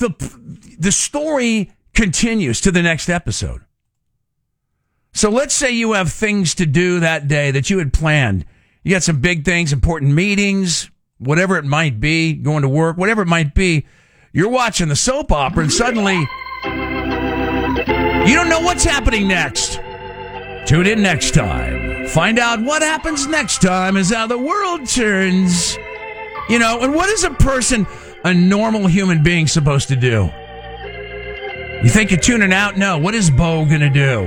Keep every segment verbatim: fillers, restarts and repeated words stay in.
the the story continues to the next episode. So let's say you have things to do that day that you had planned. You got some big things, important meetings, whatever it might be, going to work, whatever it might be. You're watching the soap opera and suddenly you don't know what's happening next. Tune in next time. Find out what happens next time is how the world turns. You know, and what is a person, a normal human being, supposed to do? You think you're tuning out? No. What is Bo going to do?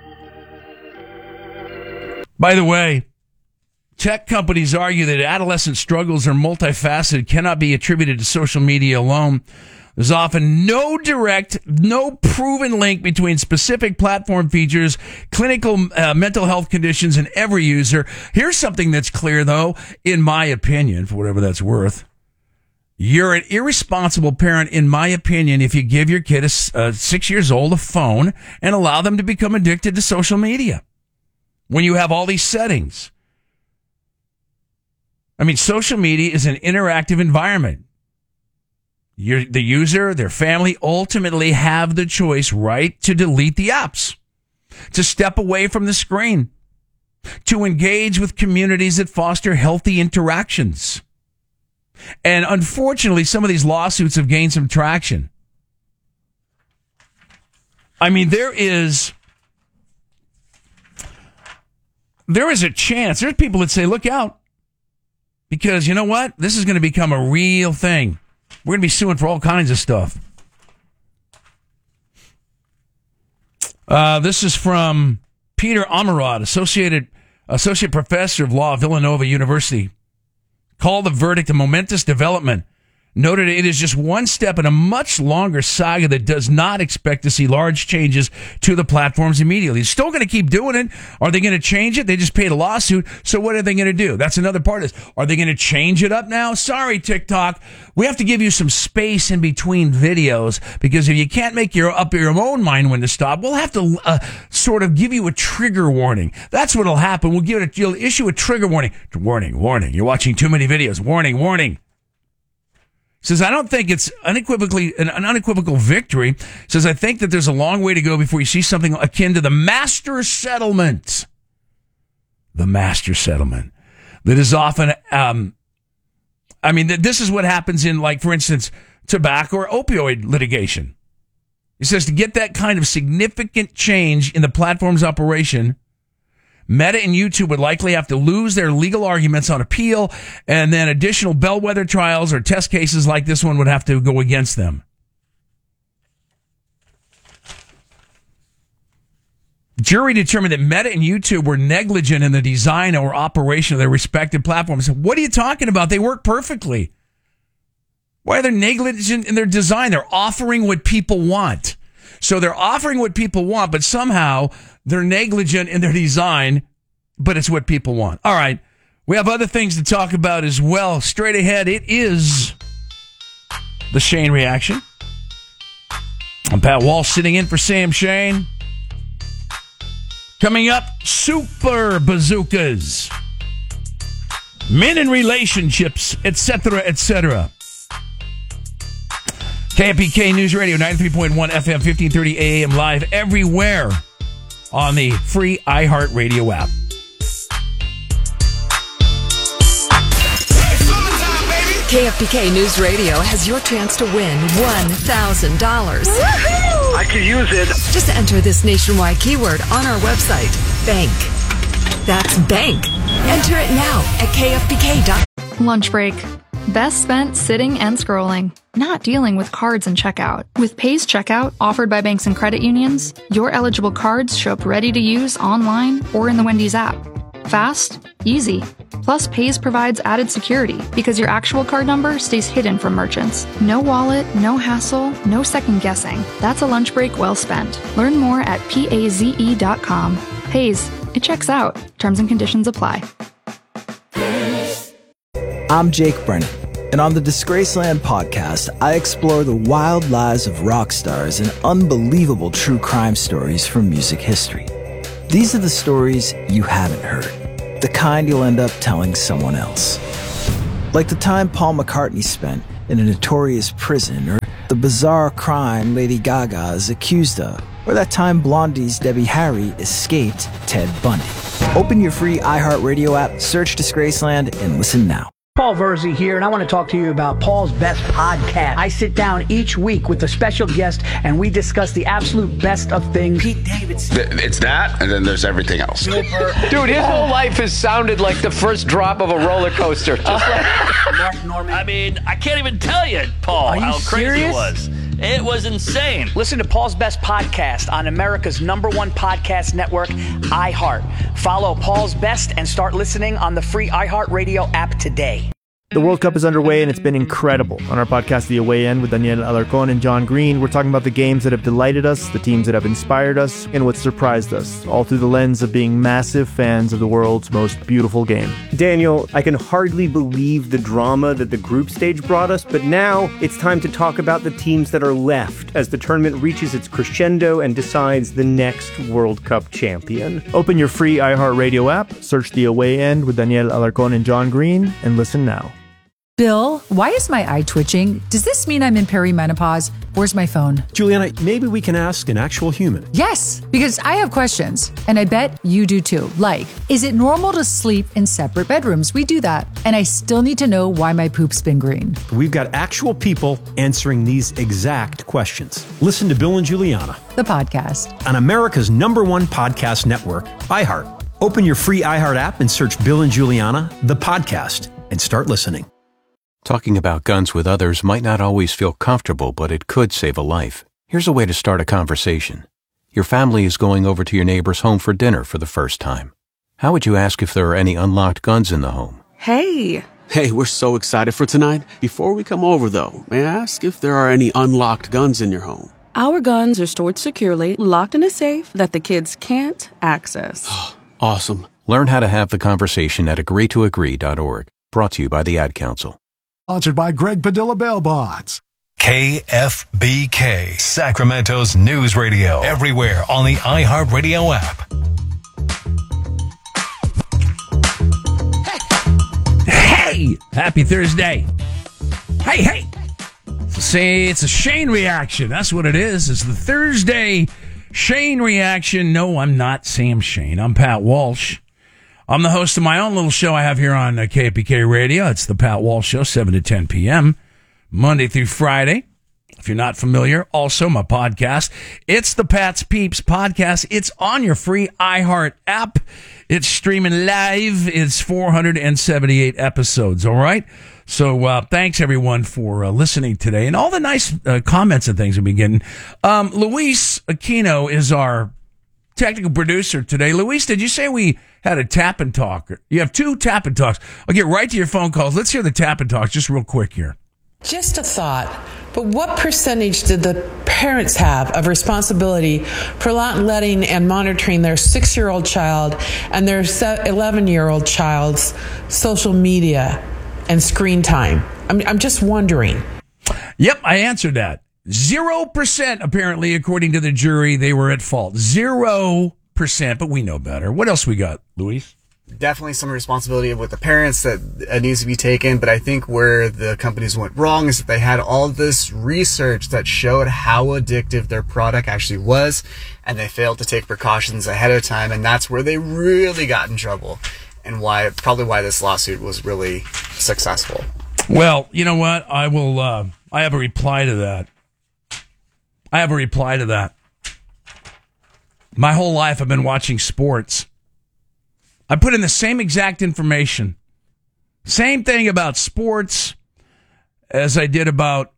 By the way, tech companies argue that adolescent struggles are multifaceted, cannot be attributed to social media alone. There's often no direct, no proven link between specific platform features, clinical uh, mental health conditions, and every user. Here's something that's clear, though, in my opinion, for whatever that's worth. You're an irresponsible parent, in my opinion, if you give your kid, a, uh, six years old, a phone and allow them to become addicted to social media. When you have all these settings. I mean, social media is an interactive environment. You're, the user, their family ultimately have the choice, right, to delete the apps, to step away from the screen, to engage with communities that foster healthy interactions. And unfortunately, some of these lawsuits have gained some traction. I mean, there is... There is a chance. There's people that say, look out. Because you know what? This is going to become a real thing. We're going to be suing for all kinds of stuff. Uh, this is from Peter Amarad, Associated Associate Professor of Law, Villanova University. Called the verdict a momentous development. Noted it is just one step in a much longer saga that does not expect to see large changes to the platforms immediately. It's still going to keep doing it. Are they going to change it? They just paid a lawsuit. So what are they going to do? That's another part of this. Are they going to change it up now? Sorry, TikTok. We have to give you some space in between videos because if you can't make your up your own mind when to stop, we'll have to uh, sort of give you a trigger warning. That's what'll happen. We'll give it a, you'll issue a trigger warning. Warning, warning. You're watching too many videos. Warning, warning. Says, I don't think it's unequivocally an, an unequivocal victory. Says, I think that there's a long way to go before you see something akin to the master settlement. The master settlement. That is often, um, I mean, th- this is what happens in, like, for instance, tobacco or opioid litigation. It says to get that kind of significant change in the platform's operation, Meta and YouTube would likely have to lose their legal arguments on appeal, and then additional bellwether trials or test cases like this one would have to go against them. Jury determined that Meta and YouTube were negligent in the design or operation of their respective platforms. What are you talking about? They work perfectly. Why are they negligent in their design? They're offering what people want. So they're offering what people want, but somehow they're negligent in their design, but it's what people want. All right. We have other things to talk about as well. Straight ahead, it is the Shane Reaction. I'm Pat Walsh sitting in for Sam Shane. Coming up, super bazookas, men in relationships, et cetera, et cetera. K F P K News Radio, ninety-three point one F M, fifteen thirty A M, live everywhere on the free iHeartRadio app. K F P K News Radio has your chance to win one thousand dollars. Woohoo! I could use it. Just enter this nationwide keyword on our website, bank. That's bank. Enter it now at K F P K dot com. Lunch break. Best spent sitting and scrolling, not dealing with cards and checkout. With Paze Checkout, offered by banks and credit unions, your eligible cards show up ready to use online or in the Wendy's app. Fast, easy. Plus, Paze provides added security because your actual card number stays hidden from merchants. No wallet, no hassle, no second guessing. That's a lunch break well spent. Learn more at paze dot com. Paze, it checks out. Terms and conditions apply. I'm Jake Brennan, and on the Disgraceland podcast, I explore the wild lives of rock stars and unbelievable true crime stories from music history. These are the stories you haven't heard, the kind you'll end up telling someone else. Like the time Paul McCartney spent in a notorious prison, or the bizarre crime Lady Gaga is accused of, or that time Blondie's Debbie Harry escaped Ted Bundy. Open your free iHeartRadio app, search Disgraceland, and listen now. Paul Verzi here, and I want to talk to you about Paul's Best Podcast. I sit down each week with a special guest, and we discuss the absolute best of things. Pete Davidson. It's that, and then there's everything else. Dude, his whole life has sounded like the first drop of a roller coaster. Just like Mark Norman. I mean, I can't even tell you, Paul, Are you how crazy serious? it was. It was insane. Listen to Paul's Best Podcast on America's number one podcast network, iHeart. Follow Paul's Best and start listening on the free iHeartRadio app today. The World Cup is underway and it's been incredible. On our podcast, The Away End, with Daniel Alarcon and John Green, we're talking about the games that have delighted us, the teams that have inspired us, and what surprised us, all through the lens of being massive fans of the world's most beautiful game. Daniel, I can hardly believe the drama that the group stage brought us, but now it's time to talk about the teams that are left as the tournament reaches its crescendo and decides the next World Cup champion. Open your free iHeartRadio app, search The Away End with Daniel Alarcon and John Green, and listen now. Bill, why is my eye twitching? Does this mean I'm in perimenopause? Where's my phone? Juliana, maybe we can ask an actual human. Yes, because I have questions, and I bet you do too. Like, is it normal to sleep in separate bedrooms? We do that. And I still need to know why my poop's been green. We've got actual people answering these exact questions. Listen to Bill and Juliana, The podcast. on America's number one podcast network, iHeart. Open your free iHeart app and search Bill and Juliana, the podcast, and start listening. Talking about guns with others might not always feel comfortable, but it could save a life. Here's a way to start a conversation. Your family is going over to your neighbor's home for dinner for the first time. How would you ask if there are any unlocked guns in the home? Hey. Hey, we're so excited for tonight. Before we come over, though, may I ask if there are any unlocked guns in your home? Our guns are stored securely, locked in a safe that the kids can't access. Awesome. Learn how to have the conversation at agree to agree dot org. Brought to you by the Ad Council. Sponsored by Greg Padilla Bail Bonds. K F B K, Sacramento's news radio. Everywhere on the iHeartRadio app. Hey! Happy Thursday. Hey, hey! Say it's a Shane reaction. That's what it is. It's the Thursday Shane reaction. No, I'm not Sam Shane. I'm Pat Walsh. I'm the host of my own little show I have here on uh, K F B K Radio. It's the Pat Walsh Show, seven to ten p.m., Monday through Friday. If you're not familiar, also my podcast. It's the Pat's Peeps podcast. It's on your free iHeart app. It's streaming live. It's four hundred seventy-eight episodes, all right? So uh, thanks, everyone, for uh, listening today and all the nice uh, comments and things we've been getting. Um, Luis Aquino is our technical producer today. Luis, did you say we had a tap and talk? You have two tap and talks. I'll get right to your phone calls. Let's hear the tap and talks just real quick here. Just a thought, but what percentage did the parents have of responsibility for not letting and monitoring their six-year-old child and their eleven-year-old child's social media and screen time? I'm, I'm just wondering. Yep, I answered that. Zero percent, apparently, according to the jury, they were at fault. Zero percent, but we know better. What else we got, Luis? Definitely some responsibility with the parents that uh, needs to be taken, but I think where the companies went wrong is that they had all this research that showed how addictive their product actually was, and they failed to take precautions ahead of time, and that's where they really got in trouble, and why probably why this lawsuit was really successful. Well, you know what? I will. Uh, I have a reply to that. I have a reply to that. My whole life I've been watching sports. I put in the same exact information. Same thing about sports as I did about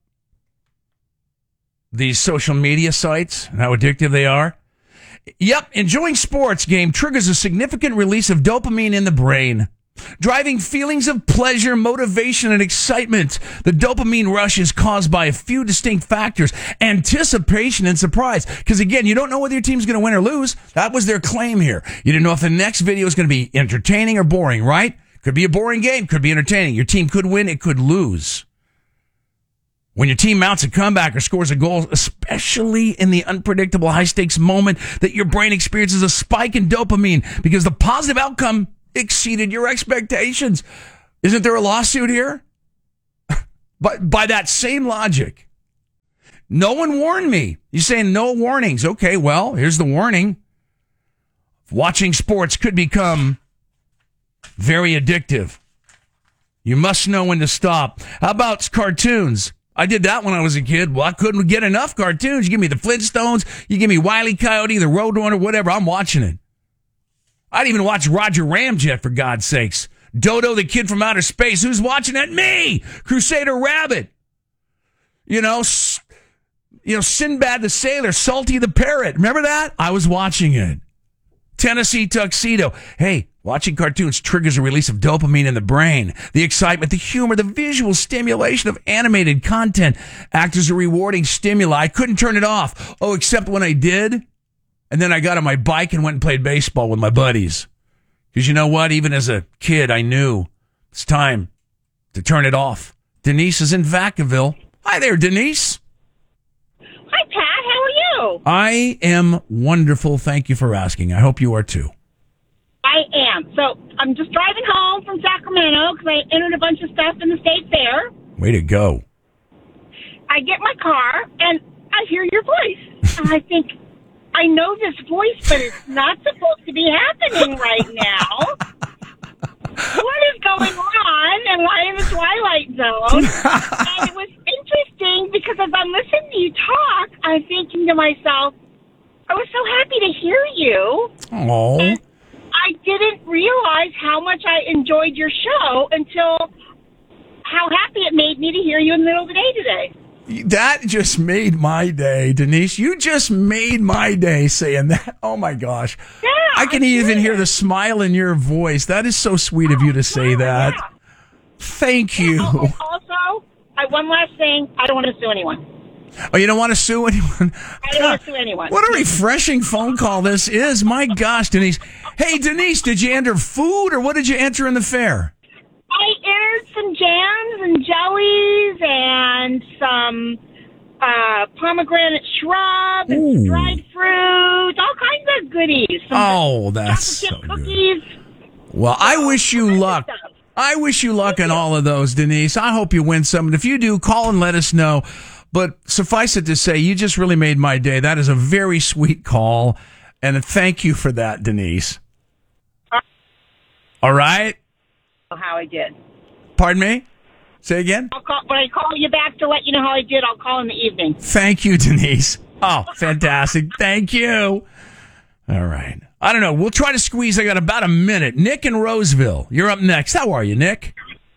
these social media sites and how addictive they are. Yep, enjoying sports game triggers a significant release of dopamine in the brain, driving feelings of pleasure, motivation, and excitement. The dopamine rush is caused by a few distinct factors: anticipation and surprise. Because again, you don't know whether your team's going to win or lose. That was their claim here. You didn't know if the next video is going to be entertaining or boring, right? Could be a boring game, could be entertaining. Your team could win, it could lose. When your team mounts a comeback or scores a goal, especially in the unpredictable high-stakes moment, that your brain experiences a spike in dopamine because the positive outcome exceeded your expectations. Isn't there a lawsuit here? But by that same logic, No one warned me. You're saying no warnings. Okay, well, here's the warning. Watching sports could become very addictive. You must know when to stop. How about cartoons? I did that when I was a kid. Well, I couldn't get enough cartoons. You give me the Flintstones, you give me Wile E. Coyote, the Roadrunner, whatever, I'm watching it. I'd even watch Roger Ramjet, for God's sakes. Dodo, the Kid from Outer Space. Who's watching it? Me! Crusader Rabbit. You know, S- you know, Sinbad the Sailor, Salty the Parrot. Remember that? I was watching it. Tennessee Tuxedo. Hey, watching cartoons triggers a release of dopamine in the brain. The excitement, the humor, the visual stimulation of animated content act as a rewarding stimuli. I couldn't turn it off. Oh, except when I did. And then I got on my bike and went and played baseball with my buddies. Because you know what? Even as a kid, I knew it's time to turn it off. Denise is in Vacaville. Hi there, Denise. Hi, Pat. How are you? I am wonderful. Thank you for asking. I hope you are too. I am. So I'm just driving home from Sacramento because I entered a bunch of stuff in the state fair. Way to go. I get my car, and I hear your voice. And I think, I know this voice, but it's not supposed to be happening right now. What is going on? Am I in the Twilight Zone? And it was interesting because as I'm listening to you talk, I'm thinking to myself, I was so happy to hear you. Oh. I didn't realize how much I enjoyed your show until how happy it made me to hear you in the middle of the day today. That just made my day, Denise. You just made my day saying that. Oh, my gosh. Yeah, I can I even hear the smile in your voice. That is so sweet of you to say yeah, that. Yeah. Thank you. Yeah, also, I, one last thing. I don't want to sue anyone. Oh, you don't want to sue anyone? I don't want to sue anyone. What a refreshing phone call this is. My gosh, Denise. Hey, Denise, did you enter food or what did you enter in the fair? I entered some jams and jellies and some uh, pomegranate shrub and Ooh. some dried fruit, all kinds of goodies. Some Oh, that's so chocolate chip cookies. Good. Well, I wish you luck. I wish you luck in all of those, Denise. I hope you win some. And if you do, call and let us know. But suffice it to say, you just really made my day. That is a very sweet call. And thank you for that, Denise. All right? How I did. Pardon me? Say again? I'll call, when I call you back to let you know how I did, I'll call in the evening. Thank you, Denise. Oh, fantastic. Thank you. All right. I don't know. We'll try to squeeze. I got about a minute. Nick in Roseville. You're up next. How are you, Nick?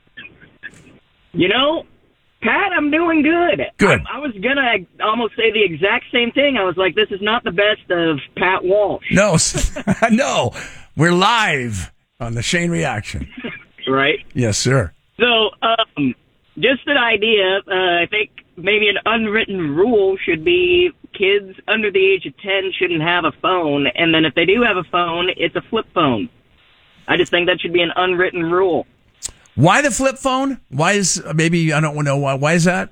You know, Pat, I'm doing good. Good. I, I was going to almost say the exact same thing. I was like, this is not the best of Pat Walsh. No. No. We're live on the Shane Reaction. Right? Yes, sir. So, um, just an idea. Uh, I think maybe an unwritten rule should be kids under the age of ten shouldn't have a phone, and then if they do have a phone, it's a flip phone. I just think that should be an unwritten rule. Why the flip phone? Why is, maybe, I don't know, why, why is that?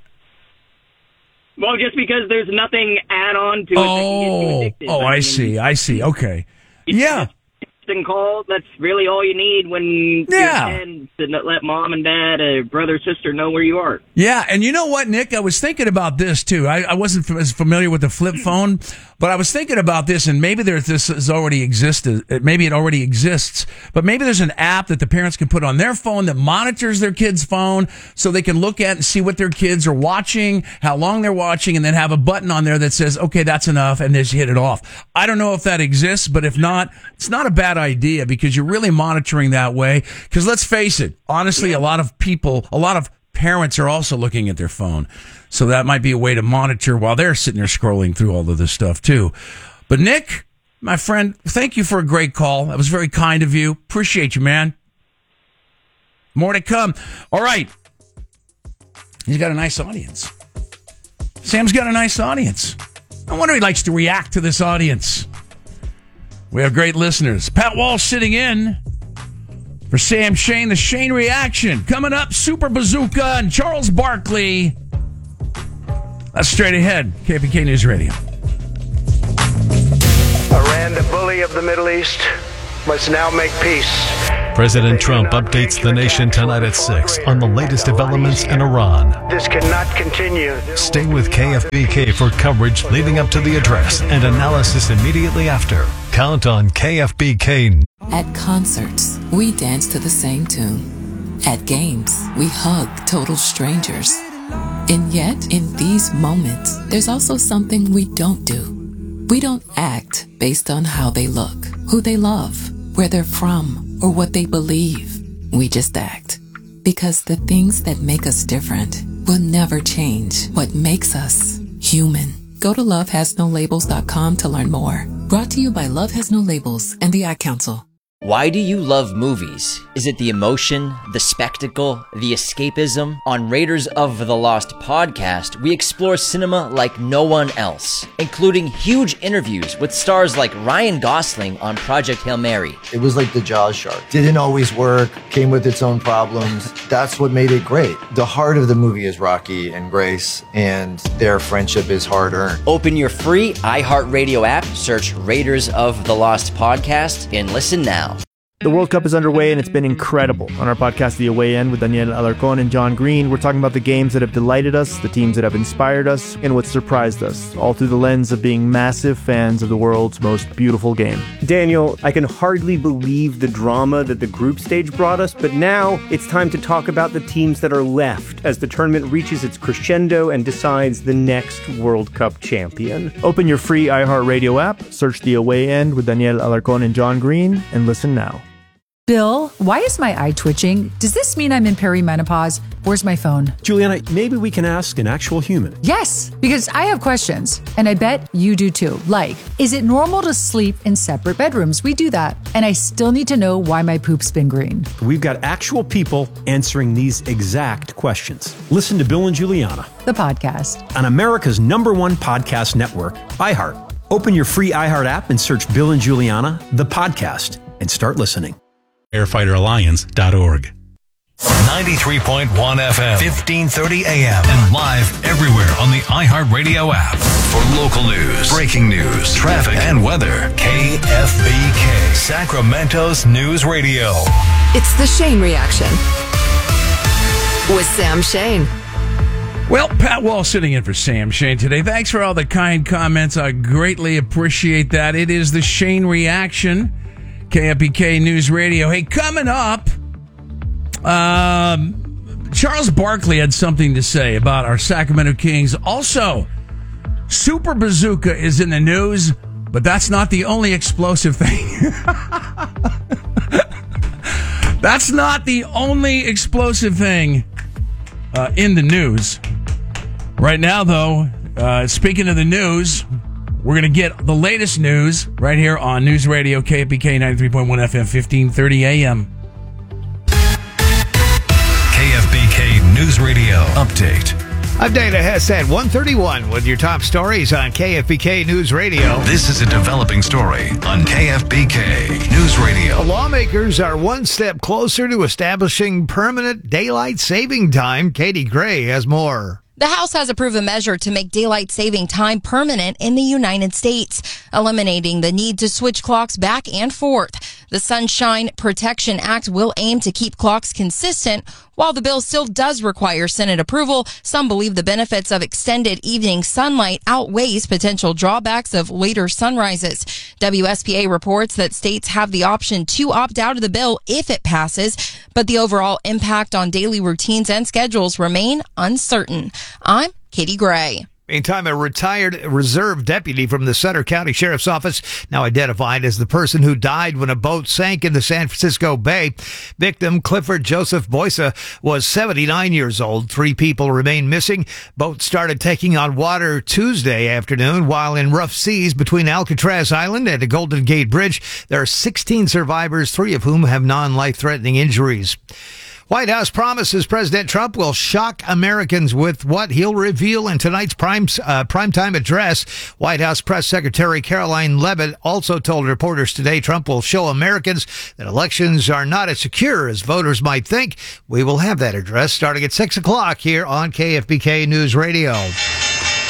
Well, just because there's nothing add-on to it oh, that can get you addicted. Oh, I, I mean, see, I see, okay. Yeah. And call, that's really all you need when yeah. you're ten to let mom and dad, a brother, sister know where you are. Yeah, and you know what, Nick? I was thinking about this, too. I, I wasn't as familiar with the flip phone, but I was thinking about this, and maybe there's, this has already existed. Maybe it already exists, but maybe there's an app that the parents can put on their phone that monitors their kid's phone so they can look at and see what their kids are watching, how long they're watching, and then have a button on there that says, okay, that's enough, and just hit it off. I don't know if that exists, but if not, it's not a bad idea because you're really monitoring that way. Because let's face it, honestly, a lot of people, a lot of parents are also looking at their phone. So that might be a way to monitor while they're sitting there scrolling through all of this stuff too. But Nick, my friend, thank you for a great call. That was very kind of you. Appreciate you, man. More to come. All right. He's got a nice audience. Sam's got a nice audience. I wonder if he likes to react to this audience. We have great listeners. Pat Walsh sitting in for Sam Shane, the Shane Reaction. Coming up, Super Bazooka and Charles Barkley. That's straight ahead. K P K News Radio. Iran, the bully of the Middle East, must now make peace President Trump updates the nation tonight at six on the latest developments in Iran. This cannot continue. Stay with K F B K for coverage leading up to the address and analysis immediately after. Count on K F B K. At concerts, we dance to the same tune. At games, we hug total strangers. And yet, in these moments, there's also something we don't do. We don't act based on how they look, who they love, where they're from, or what they believe. We just act. Because the things that make us different will never change what makes us human. Go to love has no labels dot com to learn more. Brought to you by Love Has No Labels and the Ad Council. Why do you love movies? Is it the emotion, the spectacle, the escapism? On Raiders of the Lost podcast, we explore cinema like no one else, including huge interviews with stars like Ryan Gosling on Project Hail Mary. It was like the Jaws shark. Didn't always work, came with its own problems. That's what made it great. The heart of the movie is Rocky and Grace, and their friendship is hard-earned. Open your free iHeartRadio app, search Raiders of the Lost podcast, and listen now. The World Cup is underway and it's been incredible. On our podcast, The Away End, with Daniel Alarcon and John Green, we're talking about the games that have delighted us, the teams that have inspired us, and what surprised us, all through the lens of being massive fans of the world's most beautiful game. Daniel, I can hardly believe the drama that the group stage brought us, but now it's time to talk about the teams that are left as the tournament reaches its crescendo and decides the next World Cup champion. Open your free iHeartRadio app, search The Away End with Daniel Alarcon and John Green, and listen now. Bill, why is my eye twitching? Does this mean I'm in perimenopause? Where's my phone? Juliana, maybe we can ask an actual human. Yes, because I have questions, and I bet you do too. Like, is it normal to sleep in separate bedrooms? We do that. And I still need to know why my poop's been green. We've got actual people answering these exact questions. Listen to Bill and Juliana, the podcast, on America's number one podcast network, iHeart. Open your free iHeart app and search Bill and Juliana, the podcast, and start listening. Airfighter Alliance dot org. ninety-three point one F M, fifteen thirty A M, and live everywhere on the iHeartRadio app. For local news, breaking news, traffic, and weather, K F B K, Sacramento's News Radio. It's the Shane Reaction with Sam Shane. Well, Pat Wall sitting in for Sam Shane today. Thanks for all the kind comments. I greatly appreciate that. It is the Shane Reaction, K F B K News Radio. Hey, coming up, um, Charles Barkley had something to say about our Sacramento Kings. Also, Super Bazooka is in the news, but that's not the only explosive thing. That's not the only explosive thing uh, in the news. Right now, though, uh, speaking of the news, we're going to get the latest news right here on News Radio K F B K ninety-three point one F M, fifteen thirty A M. K F B K News Radio Update. I'm Dana Hess at one thirty-one with your top stories on K F B K News Radio. This is a developing story on K F B K News Radio. Lawmakers are one step closer to establishing permanent daylight saving time. Katie Gray has more. The House has approved a measure to make daylight saving time permanent in the United States, eliminating the need to switch clocks back and forth. The Sunshine Protection Act will aim to keep clocks consistent. While the bill still does require Senate approval, some believe the benefits of extended evening sunlight outweighs potential drawbacks of later sunrises. W S P A reports that states have the option to opt out of the bill if it passes, but the overall impact on daily routines and schedules remain uncertain. I'm Katie Gray. Meantime, a retired reserve deputy from the Sutter County Sheriff's Office, now identified as the person who died when a boat sank in the San Francisco Bay. Victim Clifford Joseph Boysa was seventy-nine years old. Three people remain missing. Boat started taking on water Tuesday afternoon while in rough seas between Alcatraz Island and the Golden Gate Bridge. There are sixteen survivors, three of whom have non-life-threatening injuries. White House promises President Trump will shock Americans with what he'll reveal in tonight's prime uh, primetime address. White House Press Secretary Caroline Leavitt also told reporters today Trump will show Americans that elections are not as secure as voters might think. We will have that address starting at six o'clock here on K F B K News Radio.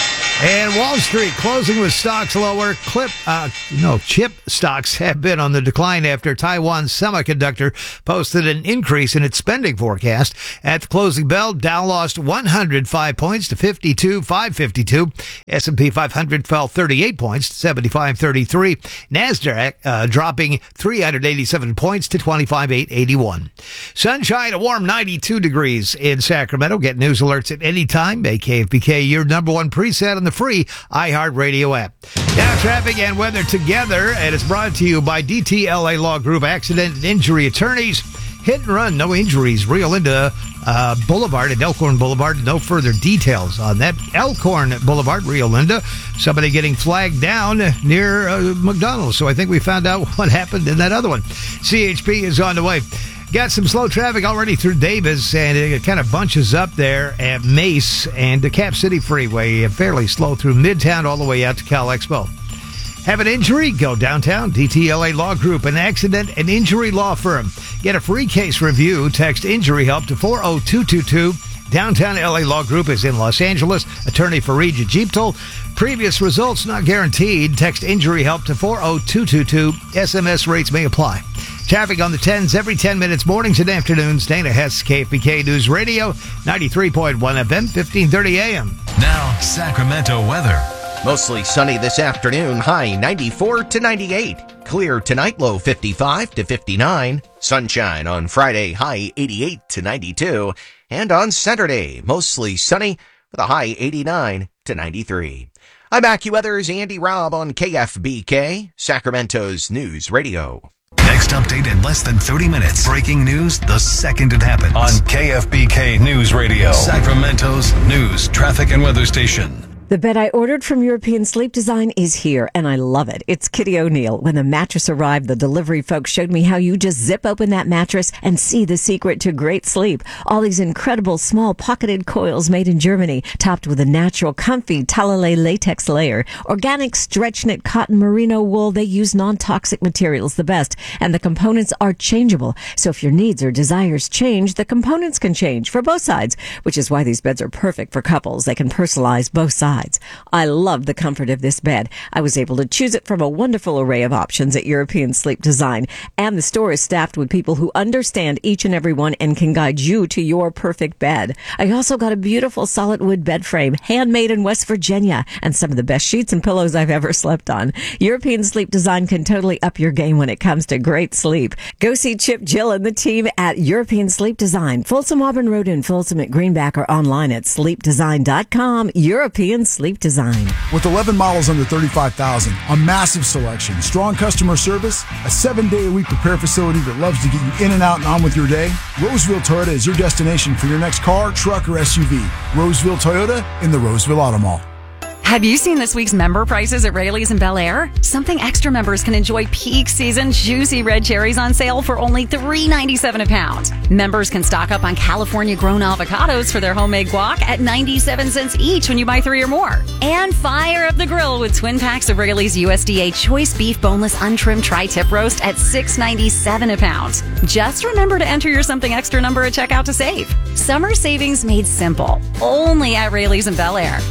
And Wall Street closing with stocks lower. Clip, uh, no, chip stocks have been on the decline after Taiwan Semiconductor posted an increase in its spending forecast. At the closing bell, Dow lost one hundred five points to fifty-two five fifty-two. S and P five hundred fell thirty-eight points to seventy-five thirty-three. NASDAQ uh, dropping three hundred eighty-seven points to twenty-five eight eighty-one. Sunshine, a warm ninety-two degrees in Sacramento. Get news alerts at any time. Make K F B K your number one preset on the free iHeartRadio app. Now traffic and weather together, and it's brought to you by D T L A Law Group Accident and Injury Attorneys. Hit and run, no injuries. Rio Linda uh, Boulevard and Elkhorn Boulevard. No further details on that. Elkhorn Boulevard, Rio Linda. Somebody getting flagged down near uh, McDonald's. So I think we found out what happened in that other one. C H P is on the way. Got some slow traffic already through Davis, and it kind of bunches up there at Mace and the Cap City Freeway. Fairly slow through Midtown all the way out to Cal Expo. Have an injury? Go downtown. D T L A Law Group, an accident and injury law firm. Get a free case review. Text injury help to four oh two two two. Downtown L A Law Group is in Los Angeles. Attorney Fareed Jajiptal. Previous results not guaranteed. Text injury help to four oh two two two. S M S rates may apply. Traffic on the tens every ten minutes, mornings and afternoons. Dana Hess, K F B K News Radio, ninety-three point one F M, fifteen thirty A M. Now, Sacramento weather. Mostly sunny this afternoon, high ninety-four to ninety-eight. Clear tonight, low fifty-five to fifty-nine. Sunshine on Friday, high eighty-eight to ninety-two. And on Saturday, mostly sunny with a high eighty-nine to ninety-three. I'm AccuWeather's Andy Robb on K F B K, Sacramento's News Radio. Next update in less than thirty minutes. Breaking news the second it happens. On K F B K News Radio, Sacramento's news, traffic, and weather station. The bed I ordered from European Sleep Design is here, and I love it. It's Kitty O'Neill. When the mattress arrived, the delivery folks showed me how you just zip open that mattress and see the secret to great sleep. All these incredible small pocketed coils made in Germany, topped with a natural, comfy Talalay latex layer. Organic stretch knit cotton merino wool. They use non-toxic materials the best, and the components are changeable. So if your needs or desires change, the components can change for both sides, which is why these beds are perfect for couples. They can personalize both sides. I love the comfort of this bed. I was able to choose it from a wonderful array of options at European Sleep Design. And the store is staffed with people who understand each and every one and can guide you to your perfect bed. I also got a beautiful solid wood bed frame, handmade in West Virginia, and some of the best sheets and pillows I've ever slept on. European Sleep Design can totally up your game when it comes to great sleep. Go see Chip, Jill, and the team at European Sleep Design. Folsom Auburn Road in Folsom at Greenback, or online at sleep design dot com. European Sleep Design. With eleven models under thirty-five thousand, a massive selection, strong customer service, a seven-day-a-week repair facility that loves to get you in and out and on with your day, Roseville Toyota is your destination for your next car, truck, or S U V. Roseville Toyota in the Roseville Auto Mall. Have you seen this week's member prices at Rayleigh's in Bel Air? Something Extra members can enjoy peak season juicy red cherries on sale for only three ninety-seven a pound. Members can stock up on California-grown avocados for their homemade guac at ninety-seven cents each when you buy three or more. And fire up the grill with twin packs of Rayleigh's U S D A choice beef boneless untrimmed tri-tip roast at six ninety-seven a pound. Just remember to enter your Something Extra number at checkout to save. Summer savings made simple. Only at Rayleigh's in Bel Air.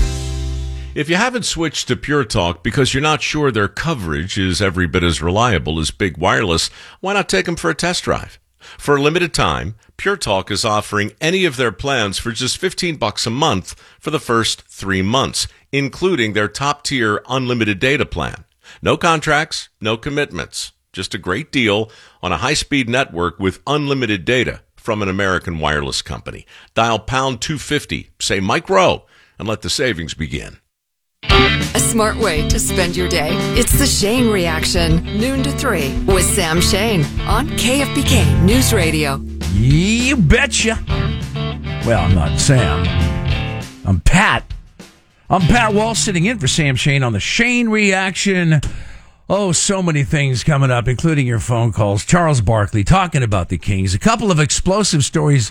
If you haven't switched to Pure Talk because you're not sure their coverage is every bit as reliable as Big Wireless, why not take them for a test drive? For a limited time, Pure Talk is offering any of their plans for just fifteen bucks a month for the first three months, including their top-tier unlimited data plan. No contracts, no commitments. Just a great deal on a high-speed network with unlimited data from an American wireless company. Dial pound two fifty, say Mike Rowe, and let the savings begin. A smart way to spend your day. It's the Shane Reaction, noon to three, with Sam Shane on K F B K News Radio. You betcha. Well, I'm not Sam. I'm Pat. I'm Pat Walsh sitting in for Sam Shane on the Shane Reaction. Oh, so many things coming up, including your phone calls. Charles Barkley talking about the Kings. A couple of explosive stories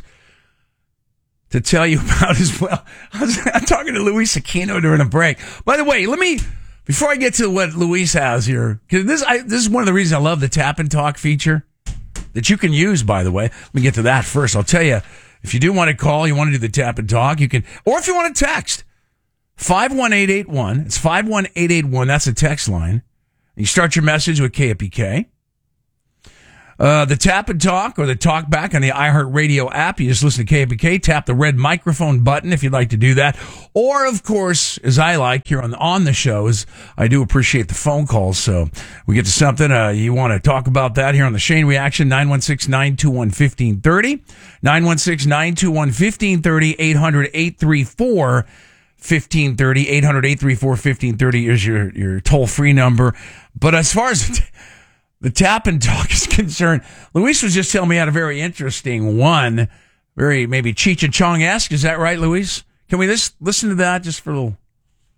to tell you about as well. I was I'm talking to Luis Aquino during a break. By the way, let me, before I get to what Luis has here, because this, I, this is one of the reasons I love the Tap and Talk feature that you can use, by the way. Let me get to that first. I'll tell you, if you do want to call, you want to do the Tap and Talk, you can, or if you want to text, five one eight eight one. It's five one eight eight one. That's a text line. You start your message with K F B K. Uh, the Tap and Talk or the Talk Back on the iHeartRadio app. You just listen to K F B K. Tap the red microphone button if you'd like to do that. Or, of course, as I like here on the, on the show, is I do appreciate the phone calls. So we get to something. Uh, you want to talk about that here on the Shane Reaction, nine one six, nine two one, one five three zero. nine one six, nine two one, one five three zero. eight hundred, eight three four, fifteen thirty. eight hundred, eight three four, fifteen thirty is your, your toll-free number. But as far as the Tap and Talk is concerned, Luis was just telling me had a very interesting one. Very, maybe Cheech and Chong-esque. Is that right, Luis? Can we just listen to that just for a little?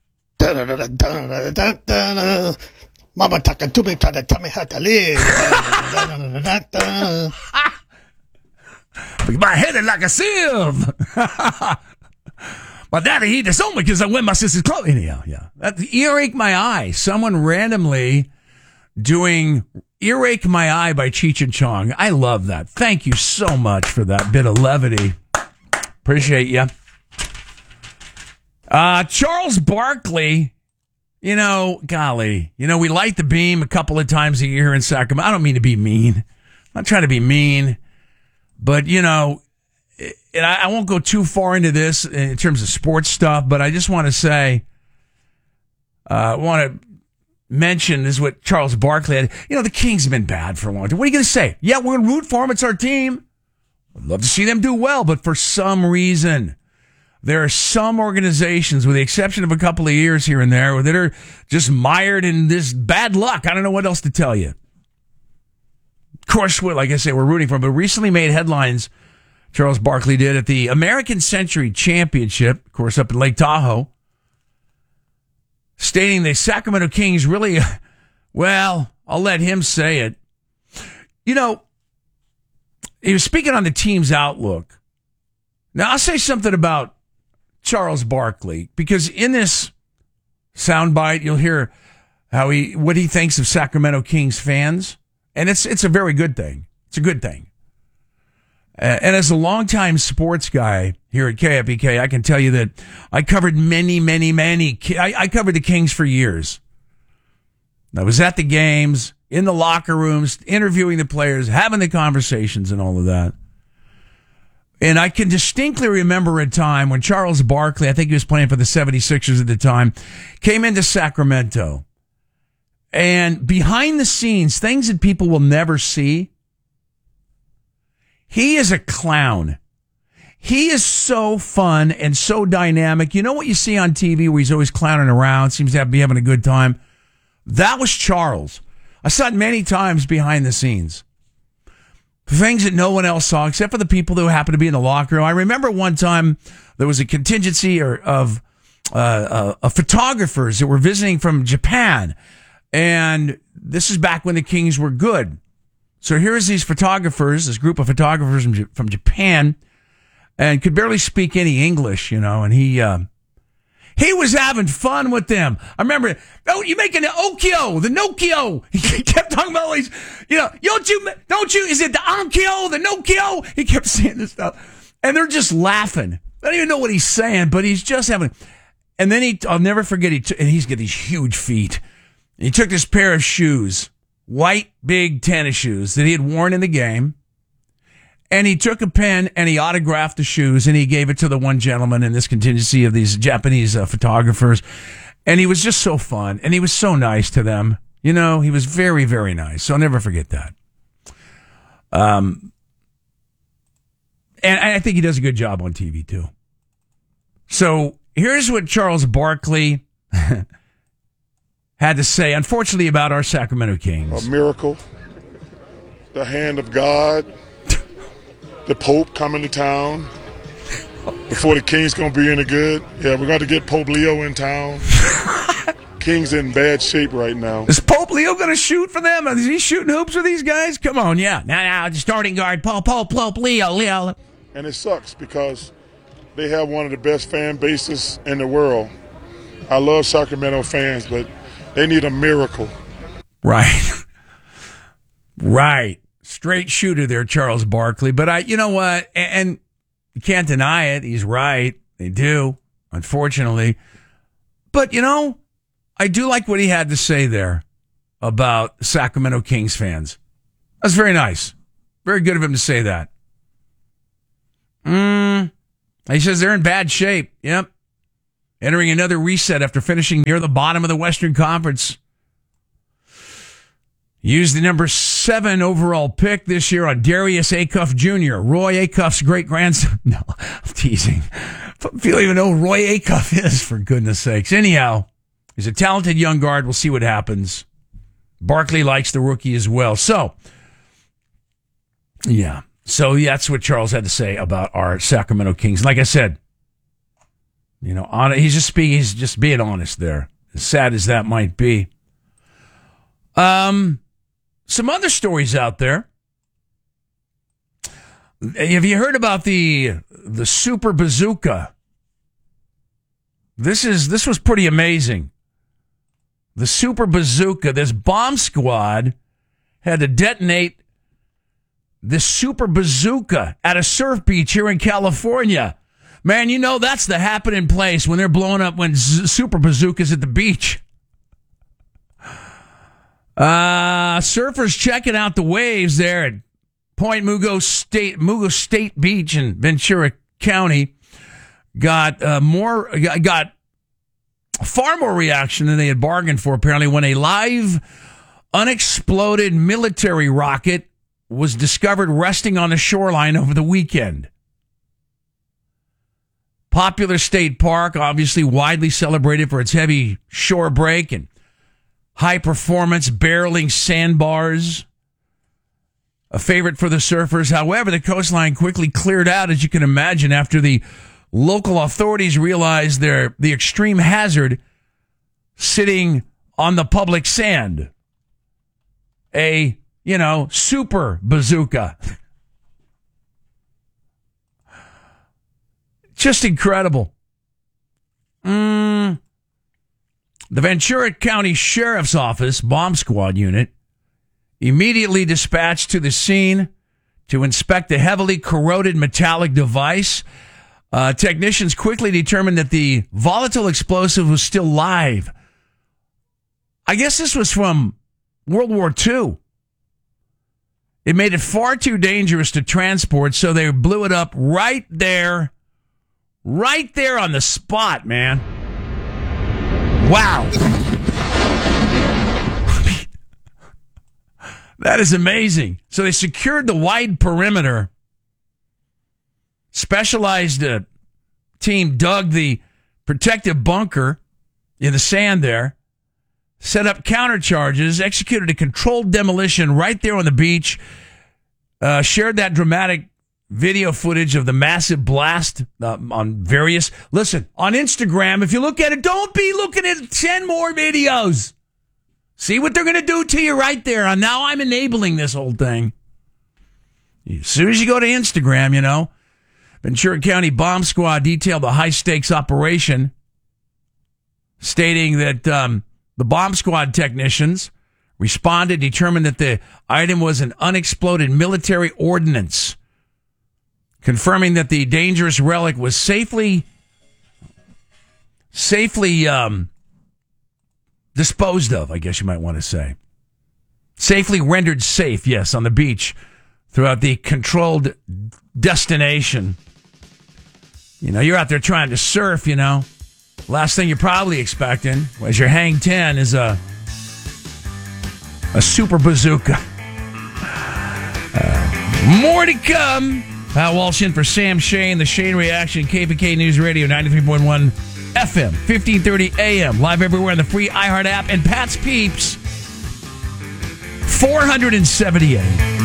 Mama talking to me, trying to tell me how to live. My head is like a sieve. My daddy, he disowned me because I wear my sister's clothes. Anyhow, yeah. That earache my eye. Someone randomly doing Earache My Eye by Cheech and Chong. I love that. Thank you so much for that bit of levity. Appreciate you. Uh, Charles Barkley, you know, golly, you know, we light the beam a couple of times a year in Sacramento. I don't mean to be mean. I'm not trying to be mean, but, you know, and I, I won't go too far into this in terms of sports stuff, but I just want to say, I uh, want to mention is what Charles Barkley had. You know, the Kings have been bad for a long time. What are you going to say? Yeah, we're going to root for them. It's our team. I'd love to see them do well, but for some reason, there are some organizations, with the exception of a couple of years here and there, that are just mired in this bad luck. I don't know what else to tell you. Of course, like I say, we're rooting for them, but recently made headlines, Charles Barkley did, at the American Century Championship, of course, up in Lake Tahoe, stating the Sacramento Kings really, well, I'll let him say it. You know, he was speaking on the team's outlook. Now, I'll say something about Charles Barkley, because in this soundbite, you'll hear how he, what he thinks of Sacramento Kings fans. And it's, it's a very good thing. It's a good thing. Uh, and as a longtime sports guy here at K F B K, I can tell you that I covered many, many, many. I, I covered the Kings for years. I was at the games, in the locker rooms, interviewing the players, having the conversations and all of that. And I can distinctly remember a time when Charles Barkley, I think he was playing for the seventy-sixers at the time, came into Sacramento. And behind the scenes, things that people will never see, he is a clown. He is so fun and so dynamic. You know what you see on T V where he's always clowning around, seems to be having a good time? That was Charles. I saw it many times behind the scenes. Things that no one else saw except for the people who happened to be in the locker room. I remember one time there was a contingency or, of uh, uh, of photographers that were visiting from Japan. And this is back when the Kings were good. So here's these photographers, this group of photographers from, from Japan, and could barely speak any English, you know, and he, uh, he was having fun with them. I remember, oh, you making the Okio, the Nokio. He kept talking about all these, you know, don't you, don't you, is it the Onkyo, the Nokio? He kept saying this stuff. And they're just laughing. I don't even know what he's saying, but he's just having, and then he, I'll never forget, he t- and he's got these huge feet. He took this pair of shoes, white, big tennis shoes that he had worn in the game. And he took a pen and he autographed the shoes and he gave it to the one gentleman in this contingency of these Japanese uh, photographers. And he was just so fun. And he was so nice to them. You know, he was very, very nice. So I'll never forget that. Um, and I think he does a good job on T V too. So here's what Charles Barkley had to say, unfortunately, about our Sacramento Kings. A miracle. The hand of God. The Pope coming to town before the Kings gonna be any good. Yeah, we're going to get Pope Leo in town. Kings in bad shape right now. Is Pope Leo gonna shoot for them? Is he shooting hoops for these guys? Come on, yeah. Now, now, the starting guard, Pope, Pope, Pope, Leo, Leo. And it sucks because they have one of the best fan bases in the world. I love Sacramento fans, but they need a miracle. Right. Right. Straight shooter there, Charles Barkley. But I, you know what? And, and you can't deny it. He's right. They do, unfortunately. But, you know, I do like what he had to say there about Sacramento Kings fans. That's very nice. Very good of him to say that. Mm, he says they're in bad shape. Yep. Entering another reset after finishing near the bottom of the Western Conference. Used the number seven overall pick this year on Darius Acuff Junior, Roy Acuff's great-grandson. No, I'm teasing. If you don't even know who Roy Acuff is, for goodness sakes. Anyhow, he's a talented young guard. We'll see what happens. Barkley likes the rookie as well. So, yeah. So that's what Charles had to say about our Sacramento Kings. Like I said, you know, on, he's just speaking, he's just being honest there. As sad as that might be. Um, some other stories out there. Have you heard about the the Super Bazooka? This is this was pretty amazing. The Super Bazooka, this bomb squad had to detonate this Super Bazooka at a surf beach here in California. Man, you know that's the happening place when they're blowing up when Z- Super Bazooka's at the beach. Uh, surfers checking out the waves there at Point Mugo State, Mugo State Beach in Ventura County got uh, more, got far more reaction than they had bargained for, apparently, when a live, unexploded military rocket was discovered resting on the shoreline over the weekend. Popular state park, obviously widely celebrated for its heavy shore break and high-performance barreling sandbars. A favorite for the surfers. However, the coastline quickly cleared out, as you can imagine, after the local authorities realized their the extreme hazard sitting on the public sand. A, you know, super bazooka. Just incredible. Mm. The Ventura County Sheriff's Office Bomb Squad unit immediately dispatched to the scene to inspect the heavily corroded metallic device. Uh, technicians quickly determined that the volatile explosive was still live. I guess this was from World War Two. It made it far too dangerous to transport, so they blew it up right there, right there on the spot, man. Wow. That is amazing. So they secured the wide perimeter. Specialized uh, team dug the protective bunker in the sand there, set up countercharges, executed a controlled demolition right there on the beach, uh, shared that dramatic video footage of the massive blast uh, on various... Listen, on Instagram, if you look at it, don't be looking at ten more videos. See what they're going to do to you right there. And now I'm enabling this whole thing. As soon as you go to Instagram, you know, Ventura County Bomb Squad detailed a high-stakes operation, stating that um, the bomb squad technicians responded, determined that the item was an unexploded military ordnance, confirming that the dangerous relic was safely, safely um, disposed of, I guess you might want to say. Safely rendered safe, yes, on the beach throughout the controlled destination. You know, you're out there trying to surf, you know. Last thing you're probably expecting as your Hang ten is a a super bazooka. Uh, more to come. Pat Walsh in for Sam Shane, the Shane Reaction, K F B K News Radio, ninety-three point one F M, fifteen thirty A M, live everywhere on the free iHeart app, and Pat's Peeps, four seventy-eight.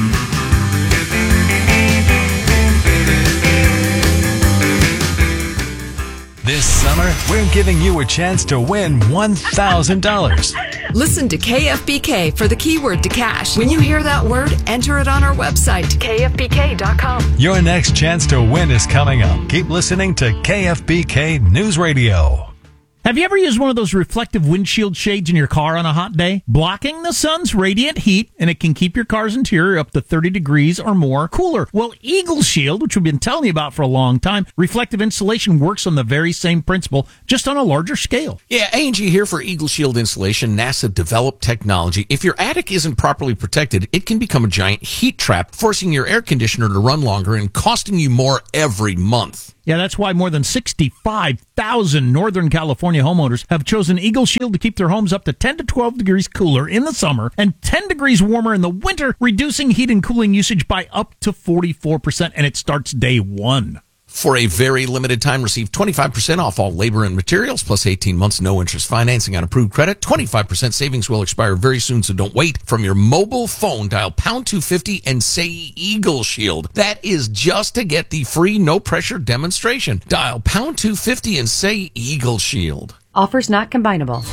This summer, we're giving you a chance to win one thousand dollars. Listen to K F B K for the keyword to cash. When you hear that word, enter it on our website, K F B K dot com. Your next chance to win is coming up. Keep listening to K F B K News Radio. Have you ever used one of those reflective windshield shades in your car on a hot day? Blocking the sun's radiant heat, and it can keep your car's interior up to thirty degrees or more cooler. Well, Eagle Shield, which we've been telling you about for a long time, reflective insulation works on the very same principle, just on a larger scale. Yeah, A and G here for Eagle Shield insulation, NASA-developed technology. If your attic isn't properly protected, it can become a giant heat trap, forcing your air conditioner to run longer and costing you more every month. Yeah, that's why more than sixty-five thousand Northern California homeowners have chosen Eagle Shield to keep their homes up to ten to twelve degrees cooler in the summer and ten degrees warmer in the winter, reducing heat and cooling usage by up to forty-four percent, and it starts day one. For a very limited time, receive twenty-five percent off all labor and materials, plus eighteen months no interest financing on approved credit. twenty-five percent savings will expire very soon, so don't wait. From your mobile phone, dial pound two fifty and say Eagle Shield. That is just to get the free no-pressure demonstration. Dial pound two fifty and say Eagle Shield. Offers not combinable.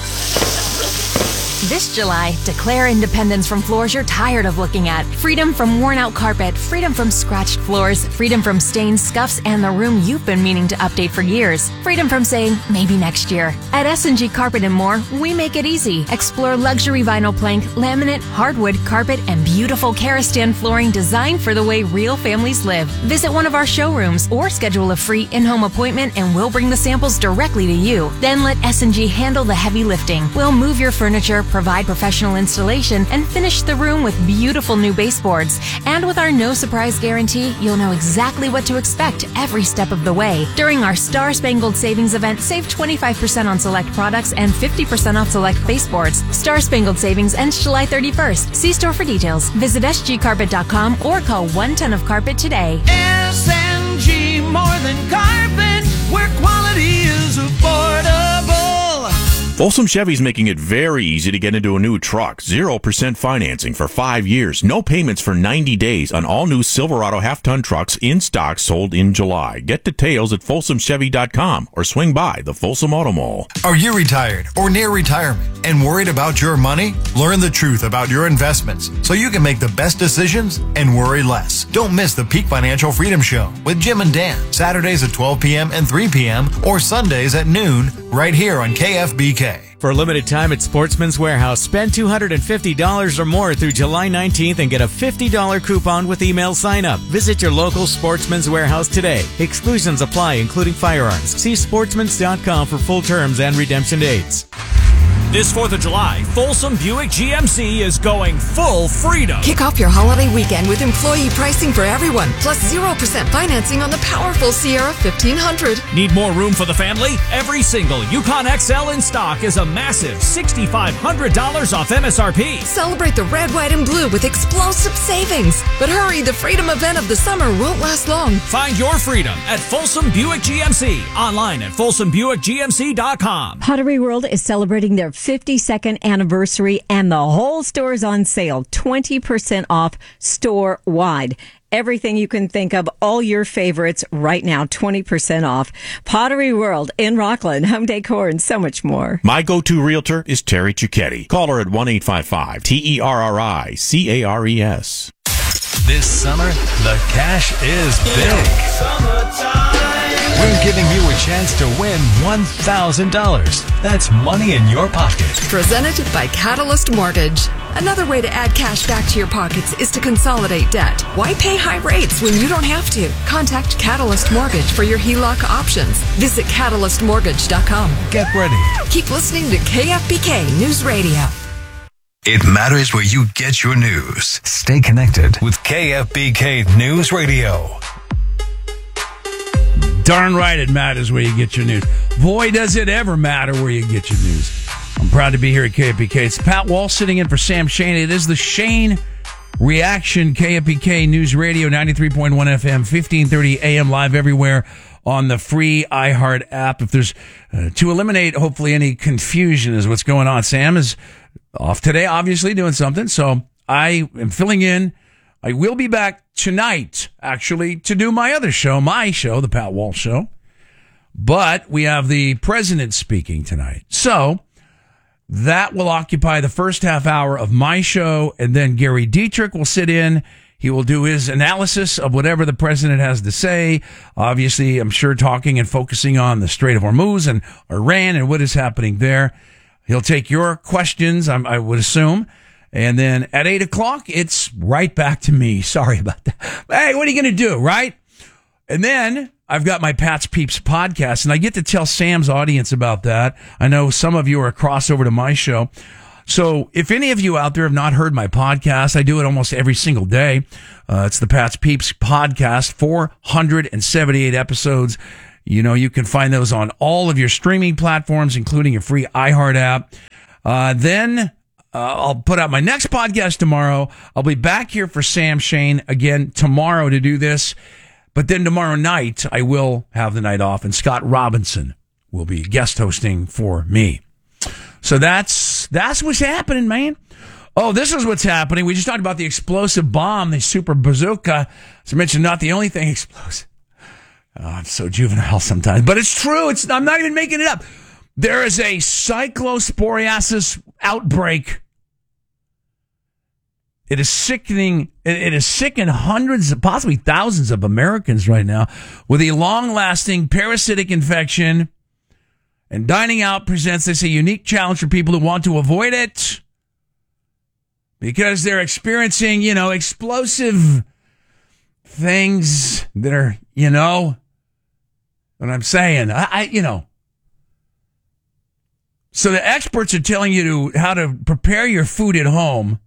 This July, declare independence from floors you're tired of looking at. Freedom from worn-out carpet, freedom from scratched floors, freedom from stains, scuffs, and the room you've been meaning to update for years. Freedom from saying, maybe next year. At S and G Carpet and More, we make it easy. Explore luxury vinyl plank, laminate, hardwood, carpet, and beautiful Karastan flooring designed for the way real families live. Visit one of our showrooms or schedule a free in-home appointment and we'll bring the samples directly to you. Then let S and G handle the heavy lifting. We'll move your furniture, provide professional installation, and finish the room with beautiful new baseboards. And with our no surprise guarantee, you'll know exactly what to expect every step of the way. During our Star Spangled Savings event, save twenty-five percent on select products and fifty percent off select baseboards. Star Spangled Savings ends July thirty-first. See store for details. Visit s g carpet dot com or call one ton of carpet today. S and G, more than carpet, where quality is affordable. Folsom Chevy's making it very easy to get into a new truck. zero percent financing for five years. No payments for ninety days on all new Silverado half-ton trucks in stock sold in July. Get details at folsom chevy dot com or swing by the Folsom Auto Mall. Are you retired or near retirement and worried about your money? Learn the truth about your investments so you can make the best decisions and worry less. Don't miss the Peak Financial Freedom Show with Jim and Dan, Saturdays at twelve p.m. and three p.m. or Sundays at noon right here on K F B K. For a limited time at Sportsman's Warehouse, spend two hundred fifty dollars or more through July nineteenth and get a fifty dollars coupon with email sign-up. Visit your local Sportsman's Warehouse today. Exclusions apply, including firearms. See sportsmans dot com for full terms and redemption dates. This fourth of July, Folsom Buick G M C is going full freedom. Kick off your holiday weekend with employee pricing for everyone, plus zero percent financing on the powerful Sierra fifteen hundred. Need more room for the family? Every single Yukon X L in stock is a massive six thousand five hundred dollars off M S R P. Celebrate the red, white, and blue with explosive savings. But hurry, the freedom event of the summer won't last long. Find your freedom at Folsom Buick G M C. Online at folsom buick g m c dot com. Pottery World is celebrating their fifty-second anniversary, and the whole store is on sale, twenty percent off store-wide. Everything you can think of, all your favorites right now, twenty percent off. Pottery World in Rockland, home decor, and so much more. My go-to realtor is Terry Cicchetti. Call her at one eight five five T E R R I C A R E S. This summer, the cash is big. We're giving you a chance to win one thousand dollars. That's money in your pocket. Presented by Catalyst Mortgage. Another way to add cash back to your pockets is to consolidate debt. Why pay high rates when you don't have to? Contact Catalyst Mortgage for your H E L O C options. Visit catalyst mortgage dot com. Get ready. Keep listening to K F B K News Radio. It matters where you get your news. Stay connected with K F B K News Radio. Darn right it matters where you get your news. Boy, does it ever matter where you get your news. I'm proud to be here at K F B K. It's Pat Wall sitting in for Sam Shane. It is the Shane Reaction, K F B K News Radio, ninety-three point one F M, fifteen thirty A M, live everywhere on the free iHeart app. If there's, uh, to eliminate hopefully any confusion is what's going on. Sam is off today, obviously doing something, so I am filling in. I will be back tonight, actually, to do my other show, my show, the Pat Wall Show. But we have the president speaking tonight. So that will occupy the first half hour of my show, and then Gary Dietrich will sit in. He will do his analysis of whatever the president has to say. Obviously, I'm sure talking and focusing on the Strait of Hormuz and Iran and what is happening there. He'll take your questions, I would assume. And then at eight o'clock, it's right back to me. Sorry about that. Hey, what are you going to do, right? And then I've got my Pat's Peeps podcast, and I get to tell Sam's audience about that. I know some of you are a crossover to my show. So if any of you out there have not heard my podcast, I do it almost every single day. Uh, it's the Pat's Peeps podcast, four hundred seventy-eight episodes. You know, you can find those on all of your streaming platforms, including your free iHeart app. Uh, then uh, I'll put out my next podcast tomorrow. I'll be back here for Sam Shane again tomorrow to do this. But then tomorrow night, I will have the night off, and Scott Robinson will be guest hosting for me. So that's that's what's happening, man. Oh, this is what's happening. We just talked about the explosive bomb, the super bazooka. As I mentioned, not the only thing explosive. Oh, I'm so juvenile sometimes, but it's true. It's I'm not even making it up. There is a cyclosporiasis outbreak. It is sickening. It is sickening hundreds, possibly thousands of Americans right now with a long-lasting parasitic infection. And dining out presents this a unique challenge for people who want to avoid it because they're experiencing, you know, explosive things that are, you know, what I'm saying. I, I you know. So the experts are telling you to how to prepare your food at home.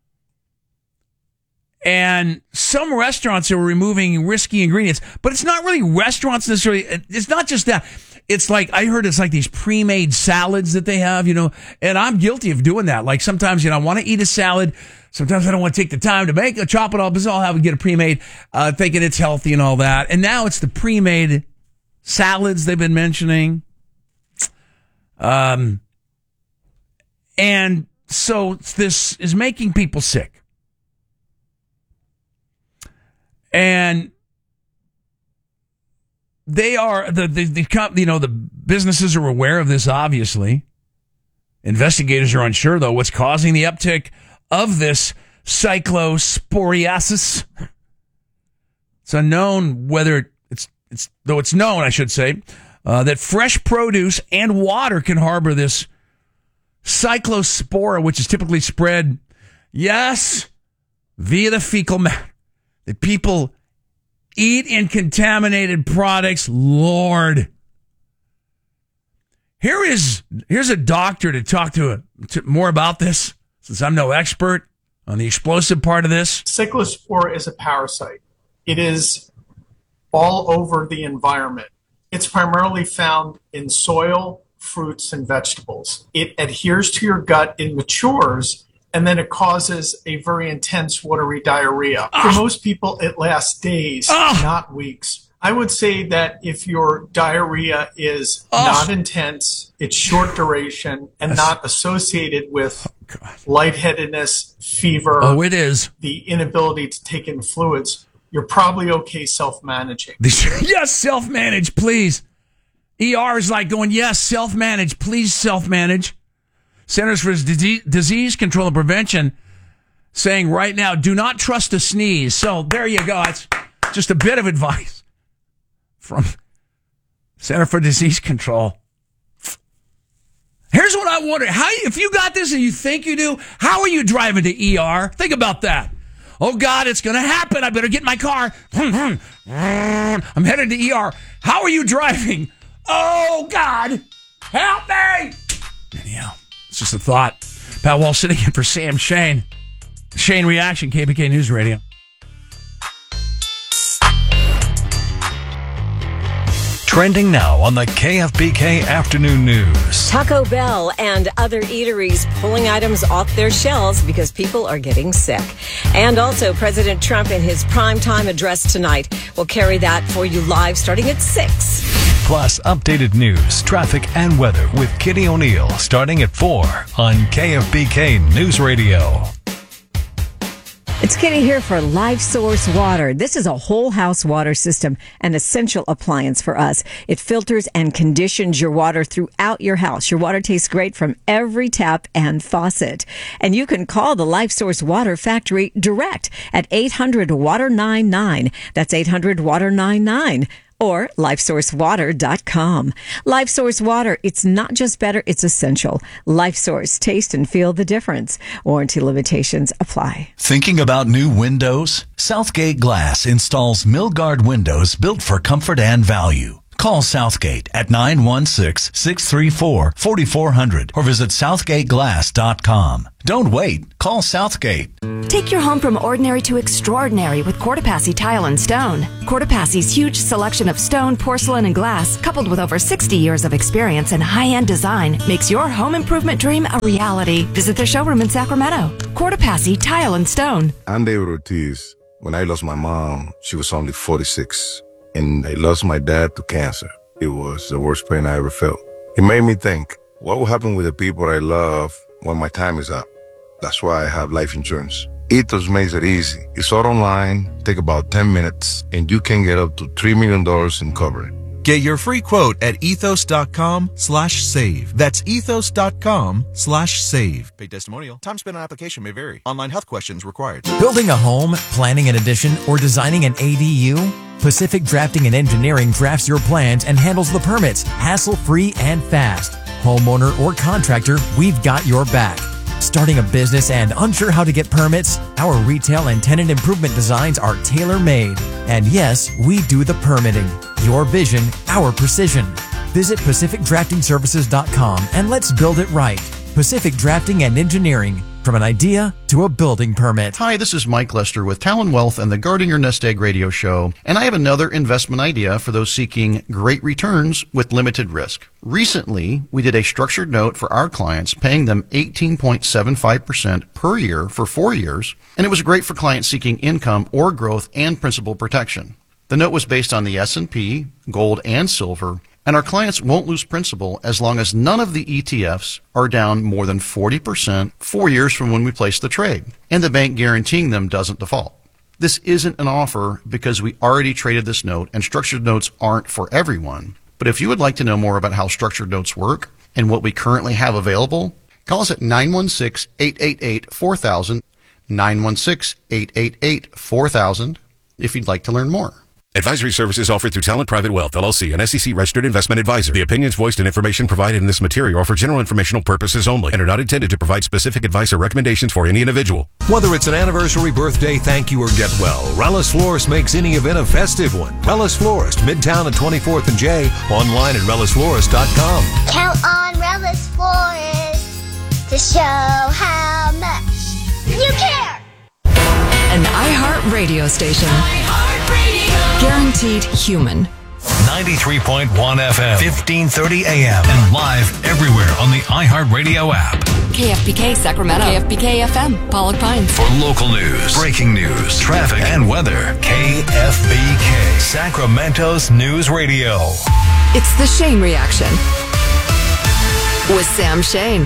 And some restaurants are removing risky ingredients, but it's not really restaurants necessarily. It's not just that. It's like, I heard it's like these pre-made salads that they have, you know, and I'm guilty of doing that. Like sometimes, you know, I want to eat a salad. Sometimes I don't want to take the time to make it, chop it all, but I'll have to get a pre-made, uh, thinking it's healthy and all that. And now it's the pre-made salads they've been mentioning. Um, and so this is making people sick. And they are the, the the you know the businesses are aware of this. Obviously, investigators are unsure though what's causing the uptick of this cyclosporiasis. It's unknown whether it's it's though it's known, I should say, uh, that fresh produce and water can harbor this cyclospora, which is typically spread, yes, via the fecal matter. That people eat in contaminated products. Lord. Here is, here's a doctor to talk to, a, to more about this, since I'm no expert on the explosive part of this. Cyclospora is a parasite. It is all over the environment. It's primarily found in soil, fruits, and vegetables. It adheres to your gut, it matures, and then it causes a very intense watery diarrhea. For Oh. most people, it lasts days, Oh. not weeks. I would say that if your diarrhea is Oh. not intense, it's short duration, and Yes. not associated with lightheadedness, fever, Oh, it is. the inability to take in fluids, you're probably okay self-managing. Yes, self-manage, please. E R is like going, yes, self-manage, please self-manage. Centers for Disease, Disease Control and Prevention saying right now, do not trust a sneeze. So there you go. It's just a bit of advice from Center for Disease Control. Here's what I wonder. How, if you got this and you think you do, how are you driving to E R? Think about that. Oh, God, it's going to happen. I better get in my car. I'm headed to E R. How are you driving? Oh, God, help me. Anyhow, it's just a thought. Pat Walsh sitting in for Sam Shane. Shane Reaction, K B K News Radio. Trending now on the K F B K Afternoon News. Taco Bell and other eateries pulling items off their shelves because people are getting sick. And also, President Trump in his primetime address tonight will carry that for you live starting at six. Plus, updated news, traffic, and weather with Kitty O'Neill starting at four on K F B K News Radio. It's Kitty here for Life Source Water. This is a whole house water system, an essential appliance for us. It filters and conditions your water throughout your house. Your water tastes great from every tap and faucet. And you can call the Life Source Water Factory direct at eight hundred water ninety-nine. That's eight hundred water ninety-nine. Or life source water dot com. Life Source Water, it's not just better, it's essential. Life Source, taste and feel the difference. Warranty limitations apply. Thinking about new windows? Southgate Glass installs Milgard windows built for comfort and value. Call Southgate at nine one six, six three four, four four zero zero or visit southgate glass dot com. Don't wait. Call Southgate. Take your home from ordinary to extraordinary with Courtepassi Tile and Stone. Courtepassi's huge selection of stone, porcelain, and glass, coupled with over sixty years of experience and high-end design, makes your home improvement dream a reality. Visit their showroom in Sacramento. Courtepassi Tile and Stone. I'm David Ortiz. When I lost my mom, she was only forty-six. And I lost my dad to cancer. It was the worst pain I ever felt. It made me think, what will happen with the people I love when my time is up? That's why I have life insurance. Ethos makes it easy. It's all online, take about ten minutes, and you can get up to three million dollars in coverage. Get your free quote at ethos.com slash save. That's ethos.com slash save. Paid testimonial. Time spent on application may vary. Online health questions required. Building a home, planning an addition, or designing an A D U? Pacific Drafting and Engineering drafts your plans and handles the permits, hassle-free and fast. Homeowner or contractor, we've got your back. Starting a business and unsure how to get permits? Our retail and tenant improvement designs are tailor-made. And yes, we do the permitting. Your vision, our precision. Visit pacific drafting services dot com and let's build it right. Pacific Drafting and Engineering. From an idea to a building permit. Hi, this is Mike Lester with Talon Wealth and the Guarding Your Nest Egg radio show. And I have another investment idea for those seeking great returns with limited risk. Recently, we did a structured note for our clients, paying them eighteen point seven five percent per year for four years. And it was great for clients seeking income or growth and principal protection. The note was based on the S and P, gold, and silver. And our clients won't lose principal as long as none of the E T Fs are down more than forty percent four years from when we place the trade, and the bank guaranteeing them doesn't default. This isn't an offer because we already traded this note, and structured notes aren't for everyone. But if you would like to know more about how structured notes work and what we currently have available, call us at nine one six, eight eight eight, four thousand, nine one six, eight eight eight, four thousand if you'd like to learn more. Advisory services offered through Talent Private Wealth, L L C, an S E C-registered investment advisor. The opinions voiced and information provided in this material are for general informational purposes only and are not intended to provide specific advice or recommendations for any individual. Whether it's an anniversary, birthday, thank you, or get well, Relish Florist makes any event a festive one. Relish Florist, Midtown at twenty-fourth and J, online at relish florist dot com. Count on Relish Florist to show how much you care. An iHeart radio station. Guaranteed human. ninety-three point one F M, fifteen thirty A M, and live everywhere on the iHeartRadio app. K F B K Sacramento. K F B K F M, Pollock Pines. For local news, breaking news, traffic, and weather, K F B K, Sacramento's news radio. It's the Shane Reaction with Sam Shane.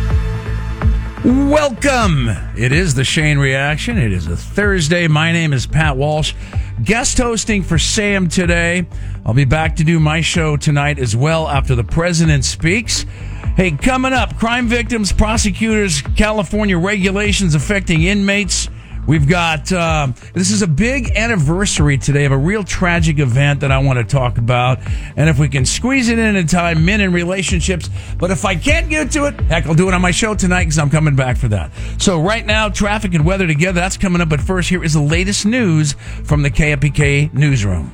Welcome. It is the Shane Reaction. It is a Thursday. My name is Pat Walsh. Guest hosting for Sam today. I'll be back to do my show tonight as well after the president speaks. Hey, coming up, crime victims, prosecutors, California regulations affecting inmates. We've got, uh, this is a big anniversary today of a real tragic event that I want to talk about. And if we can squeeze it in in time, men in relationships. But if I can't get to it, heck, I'll do it on my show tonight because I'm coming back for that. So right now, traffic and weather together, that's coming up. But first, here is the latest news from the K F B K newsroom.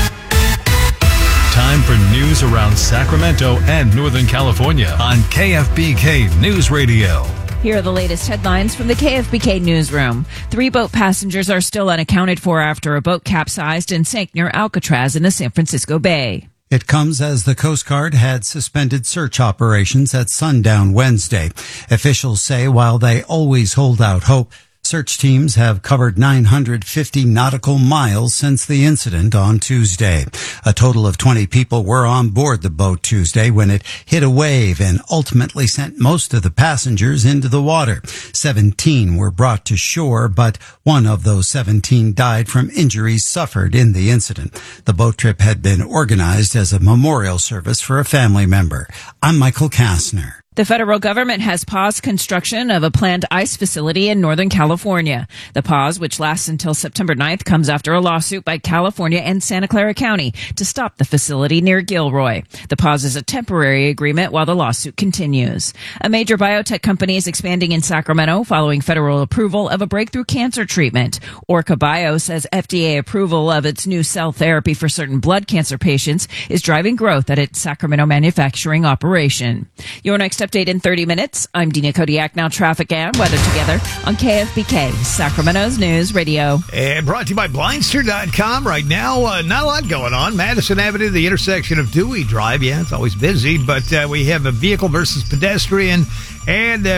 Time for news around Sacramento and Northern California on K F B K News Radio. Here are the latest headlines from the K F B K newsroom. Three boat passengers are still unaccounted for after a boat capsized and sank near Alcatraz in the San Francisco Bay. It comes as the Coast Guard had suspended search operations at sundown Wednesday. Officials say while they always hold out hope, Search teams have covered nine hundred fifty nautical miles since the incident on Tuesday. A total of twenty people were on board the boat Tuesday when it hit a wave and ultimately sent most of the passengers into the water. seventeen were brought to shore, but one of those seventeen died from injuries suffered in the incident. The boat trip had been organized as a memorial service for a family member. I'm Michael Kastner. The federal government has paused construction of a planned ice facility in Northern California. The pause, which lasts until September ninth, comes after a lawsuit by California and Santa Clara County to stop the facility near Gilroy. The pause is a temporary agreement while the lawsuit continues. A major biotech company is expanding in Sacramento following federal approval of a breakthrough cancer treatment. Orca Bio says F D A approval of its new cell therapy for certain blood cancer patients is driving growth at its Sacramento manufacturing operation. Your next update in thirty minutes. I'm Dina Kodiak. Now traffic and weather together on K F B K, Sacramento's News Radio. And brought to you by Blindster dot com. Right now, uh, not a lot going on. Madison Avenue, the intersection of Dewey Drive. Yeah, it's always busy, but uh, we have a vehicle versus pedestrian and uh,